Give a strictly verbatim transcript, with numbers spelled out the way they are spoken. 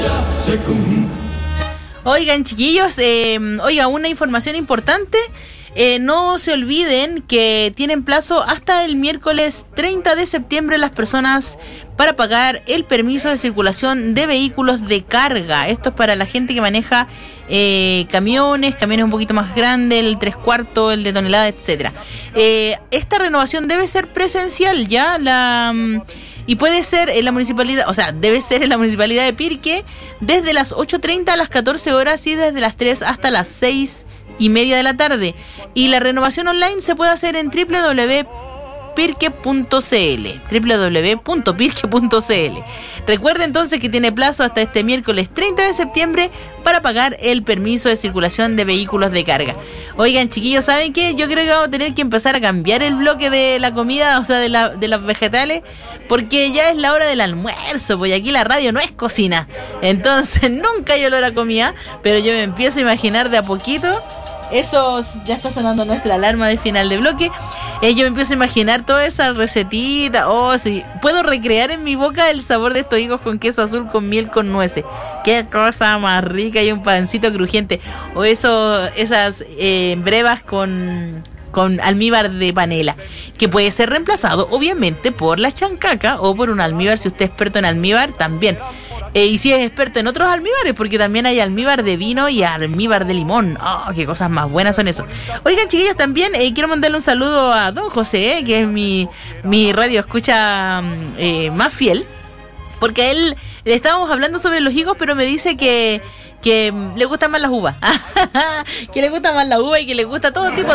Oigan, chiquillos, eh, oiga, una información importante. Eh, no se olviden que tienen plazo hasta el miércoles treinta de septiembre las personas para pagar el permiso de circulación de vehículos de carga. Esto es para la gente que maneja eh, camiones, camiones un poquito más grandes, el tres cuartos, el de tonelada, etcétera. Eh, esta renovación debe ser presencial, ya la... Y puede ser en la municipalidad, o sea, debe ser en la municipalidad de Pirque desde las ocho treinta a las catorce horas y desde las tres hasta las seis y media de la tarde. Y la renovación online se puede hacer en doble u doble u doble u punto pirque punto c l, doble u doble u doble u punto pirque punto c l. Recuerde entonces que tiene plazo hasta este miércoles treinta de septiembre para pagar el permiso de circulación de vehículos de carga. Oigan, chiquillos, ¿saben qué? Yo creo que vamos a tener que empezar a cambiar el bloque de la comida, o sea, de, la, de los vegetales, porque ya es la hora del almuerzo, pues aquí la radio no es cocina. Entonces nunca hay olor a comida, pero yo me empiezo a imaginar de a poquito. Eso, ya está sonando nuestra alarma de final de bloque. Eh, yo me empiezo a imaginar toda esa recetita. Oh, sí. Puedo recrear en mi boca el sabor de estos higos con queso azul con miel con nueces. Qué cosa más rica, y un pancito crujiente. O eso, esas eh, brevas con, con almíbar de panela, que puede ser reemplazado, obviamente, por la chancaca o por un almíbar, si usted es experto en almíbar, también. Eh, y si es experto en otros almíbares, porque también hay almíbar de vino y almíbar de limón. ¡Oh, qué cosas más buenas son eso! Oigan, chiquillos, también eh, quiero mandarle un saludo a don José, eh, que es mi, mi radio escucha eh, más fiel, porque a él le estábamos hablando sobre los higos, pero me dice que, que le gustan más las uvas. Que le gusta más la uva y que le gusta todo tipo